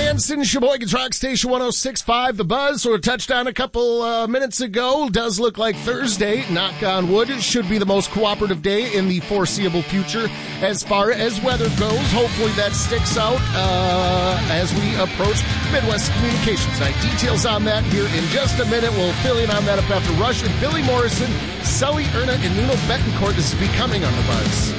Hanson, Sheboygan's Rock Station 106.5, The Buzz. So a touchdown a couple minutes ago. Does look like Thursday, knock on wood, should be the most cooperative day in the foreseeable future as far as weather goes. Hopefully that sticks out as we approach Midwest Communications Night. Details on that here in just a minute. We'll fill in on that up after Rush and Billy Morrison, Sully Erna, and Nuno Betancourt. This is Becoming on The Buzz.